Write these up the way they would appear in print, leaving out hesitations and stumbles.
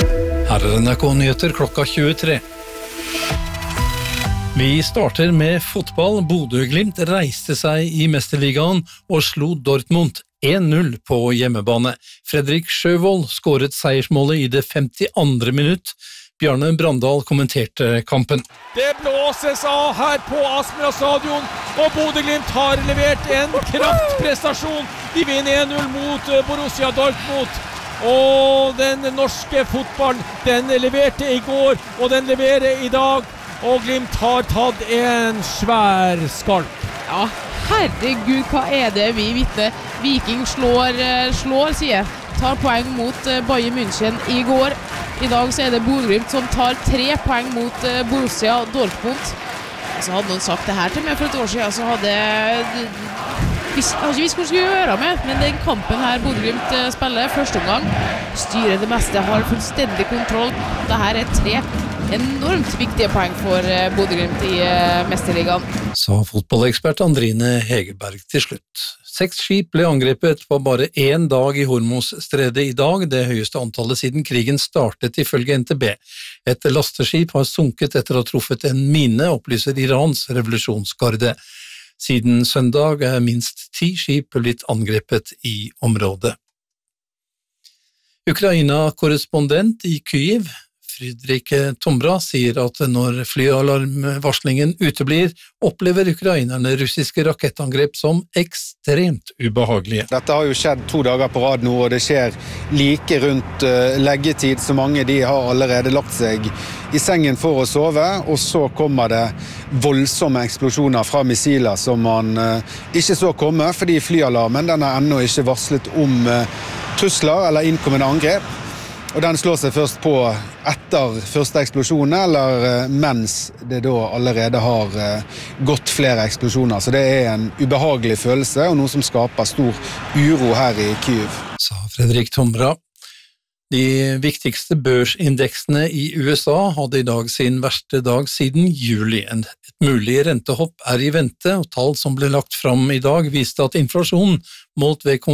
Her NRK Nyheter klokka 23. Vi starter med fotball. Bodø/Glimt reiste seg i Mesterligaen og slo Dortmund 1-0 på hjemmebane. Fredrik Sjøvold skåret seiersmålet i det 52. minutt. Bjarne Brandal kommenterte kampen. Det blåses av her på Aspmyra stadion, og Bodø/Glimt har levert en kraftprestasjon. De vinner 1-0 mot Borussia Dortmund. Og den norske fotballen, den leverte i går, og den leverer i dag. Og Glimt har tatt en svær skalp. Ja, herregud, hva er det vi vitner? Viking slår, sier jeg. Tar poeng mot Bayern München i går. I dag så er det Bodø/Glimt som tar 3 poeng mot Borussia Dortmund. Så hadde noen sagt det her til meg for et år siden, så hadde jeg ikke visst hvor skulle gjøre med, men den kampen her Bodø/Glimt spiller første omgang, styrer det meste, har fullstendig kontroll. Dette er 3 enormt viktige poeng for Bodø/Glimt i Mesterligaen. Sa fotballekspert Andrine Hegerberg til slutt. 6 skip ble angrepet på bare 1 dag i Hormuzstredet i dag, det høyeste antallet siden krigen startet ifølge NTB. Et lasteskip har sunket etter å ha truffet en mine, opplyser Irans revolusjonsgarde. Siden søndag er minst 10 skip blitt angrepet i området. Ukraina-korrespondent i Kyiv, Fredrik Tombra, sier at når flyalarmvarslingen uteblir, opplever ukrainerne russiske rakettangrep som ekstremt ubehagelige. Dette har jo skjedd 2 dager på rad nå, og det skjer like rundt leggetid, så mange de har allerede lagt seg i sengen for å sove, og så kommer det voldsomme eksplosjoner fra missiler som man ikke så komme, fordi flyalarmen den er ennå ikke varslet om trusler eller innkommende angrep. Og den slår seg først på etter første eksplosjon, eller mens det da allerede har gått flere eksplosjoner. Så det er en ubehagelig følelse, og noe som skaper stor uro her i Kyiv. Sa Fredrik Tombra. De viktigste børsindeksene i USA hadde i dag sin verste dag siden juli. Et mulig rentehopp er i vente, og tall som ble lagt fram i dag viste at inflasjonen målt ved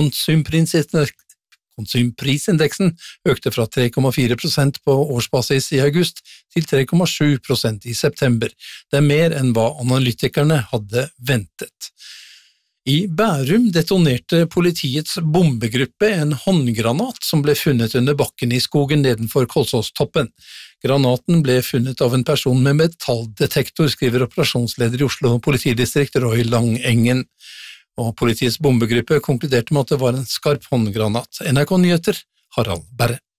konsumprisindeksen økte fra 3,4% på årsbasis i august til 3,7% i september. Det er mer enn hva analytikerne hadde ventet. I Bærum detonerte politiets bombegruppe en håndgranat som ble funnet under bakken i skogen nedenfor Kolsåstoppen. Granaten ble funnet av en person med metalldetektor, skriver operasjonsleder i Oslo politidistrikt Roy Langengen. Og politiets bombegruppe konkluderte med at det var en skarp håndgranat. NRK Nyheter, Harald Berre.